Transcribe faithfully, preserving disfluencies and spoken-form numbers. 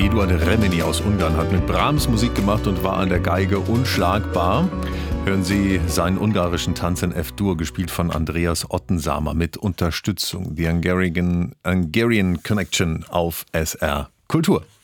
Eduard Remini aus Ungarn hat mit Brahms Musik gemacht und war an der Geige unschlagbar. Hören Sie seinen ungarischen Tanz in F-Dur, gespielt von Andreas Ottensamer mit Unterstützung. Die Hungarian, Hungarian Connection auf S R Kultur.